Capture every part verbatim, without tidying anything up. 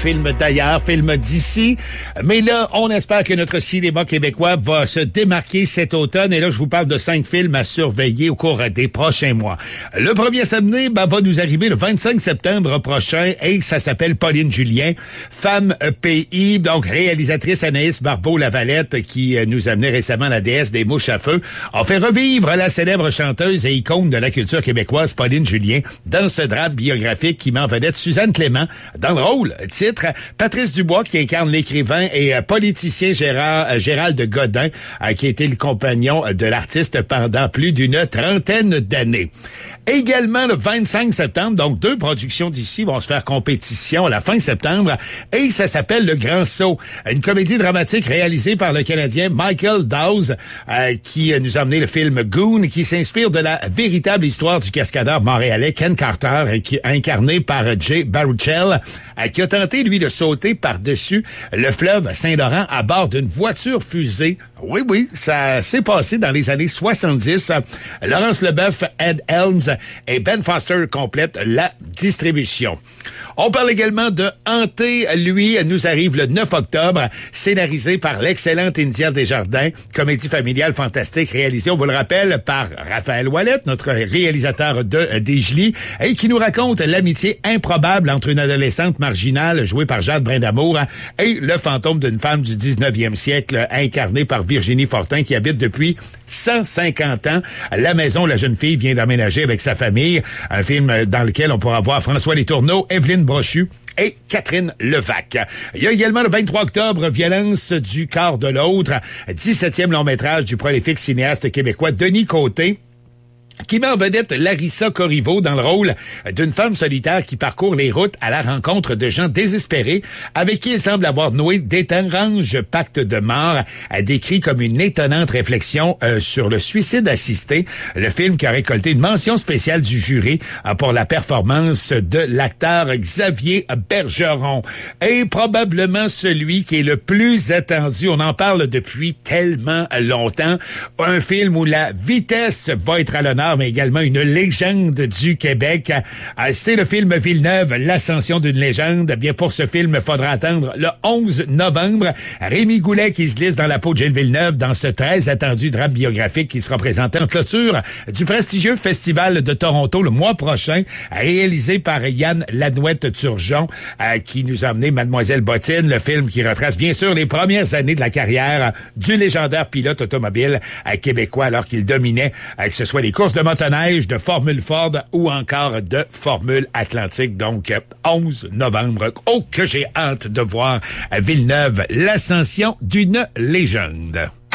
films d'ailleurs, films d'ici. Mais là, on espère que notre cinéma québécois va se démarquer cet automne. Et là, je vous parle de cinq films à surveiller au cours des prochains mois. Le premier samedi ben, va nous arriver le vingt-cinq septembre prochain et ça s'appelle Pauline Julien, Femme Pays, donc réalisatrice Anaïs Barbeau-Lavalette qui nous a amené récemment la déesse des mouches à feu. On fait revivre la célèbre chanteuse et icône de la culture québécoise Pauline Julien dans ce drame biographique qui met en vedette Suzanne Clément. Dans le rôle, titre, Patrice Dubois qui incarne l'écrivain et politicien Gérard, Gérald Godin qui a été le compagnon de l'artiste pendant plus d'une trentaine d'années. Également le vingt-cinq septembre, donc deux productions d'ici vont se faire compétition à la fin septembre et ça s'appelle Le Grand Saut, une comédie dramatique réalisée par le Canadien Michael Dawes euh, qui nous a amené le film Goon qui s'inspire de la véritable histoire du cascadeur montréalais Ken Carter qui incarné par Jay Baruchel euh, qui a tenté lui de sauter par-dessus le fleuve Saint-Laurent à bord d'une voiture fusée. Oui, oui, ça s'est passé dans les années soixante-dix. Laurence Leboeuf, Ed Helms et Ben Foster complètent la distribution. On parle également de Hanté. Lui, nous arrive le neuf octobre, scénarisé par l'excellente India Desjardins, comédie familiale fantastique réalisée, on vous le rappelle, par Raphaël Ouellette, notre réalisateur de Desjely, et qui nous raconte l'amitié improbable entre une adolescente marginale jouée par Jade Brindamour et le fantôme d'une femme du dix-neuvième siècle incarnée par Virginie Fortin qui habite depuis cent cinquante ans la maison où la jeune fille vient d'emménager avec sa famille. Un film dans lequel on pourra voir François Letourneau, Evelyne Brochu et Catherine Levac. Il y a également le vingt-trois octobre, Violence du corps de l'autre, dix-septième long métrage du prolifique cinéaste québécois Denis Côté, qui met en vedette Larissa Corriveau dans le rôle d'une femme solitaire qui parcourt les routes à la rencontre de gens désespérés avec qui elle semble avoir noué d'étranges pactes de mort, décrit comme une étonnante réflexion euh, sur le suicide assisté. Le film qui a récolté une mention spéciale du jury euh, pour la performance de l'acteur Xavier Bergeron. Et probablement celui qui est le plus attendu, on en parle depuis tellement longtemps, un film où la vitesse va être à l'honneur mais également une légende du Québec. C'est le film Villeneuve, l'ascension d'une légende. Bien, pour ce film, il faudra attendre le onze novembre. Rémi Goulet qui se glisse dans la peau de Gilles Villeneuve dans ce très attendu drame biographique qui sera présenté en clôture du prestigieux Festival de Toronto le mois prochain, réalisé par Yann Lanouette-Turgeon, euh, qui nous a amené Mademoiselle Bottine, le film qui retrace bien sûr les premières années de la carrière du légendaire pilote automobile euh, québécois alors qu'il dominait, euh, que ce soit les courses de motoneige, de Formule Ford ou encore de Formule Atlantique. Donc, onze novembre. Oh, que j'ai hâte de voir à Villeneuve l'ascension d'une légende.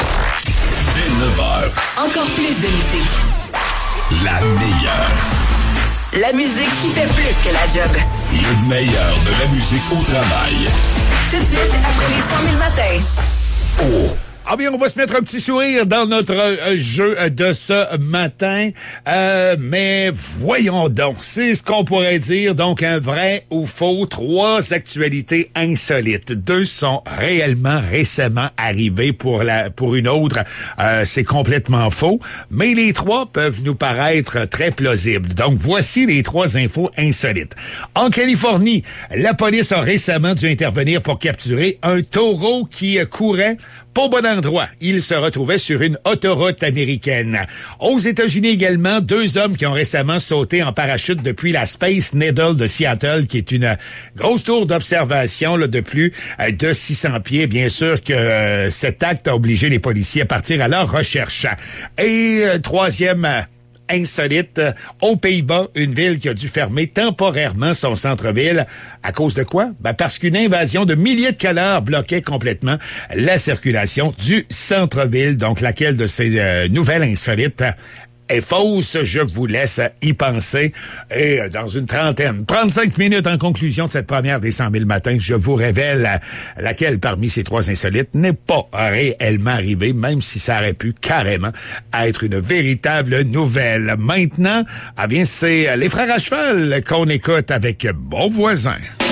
Dès neuf heures. Encore plus de musique. La meilleure. La musique qui fait plus que la job. Le meilleur de la musique au travail. Tout de suite, après les cent mille matins. Oh! Ah bien, on va se mettre un petit sourire dans notre euh, jeu de ce matin. Euh, mais voyons donc, c'est ce qu'on pourrait dire. Donc, un vrai ou faux, trois actualités insolites. Deux sont réellement récemment arrivées pour la pour une autre. Euh, c'est complètement faux. Mais les trois peuvent nous paraître très plausibles. Donc, voici les trois infos insolites. En Californie, la police a récemment dû intervenir pour capturer un taureau qui courait pas au bon endroit. Il se retrouvait sur une autoroute américaine. Aux États-Unis également, deux hommes qui ont récemment sauté en parachute depuis la Space Needle de Seattle, qui est une grosse tour d'observation là, de plus de six cents pieds. Bien sûr que euh, cet acte a obligé les policiers à partir à leur recherche. Et euh, troisième insolite, aux Pays-Bas, une ville qui a dû fermer temporairement son centre-ville. À cause de quoi? Ben parce qu'une invasion de milliers de canards bloquait complètement la circulation du centre-ville. Donc, laquelle de ces euh, nouvelles insolites est fausse? Je vous laisse y penser. Et dans une trentaine, trente-cinq minutes en conclusion de cette première des cent mille matins, je vous révèle laquelle parmi ces trois insolites n'est pas réellement arrivée, même si ça aurait pu carrément être une véritable nouvelle. Maintenant, ah bien, c'est les Frères à cheval qu'on écoute avec Bon Voisin.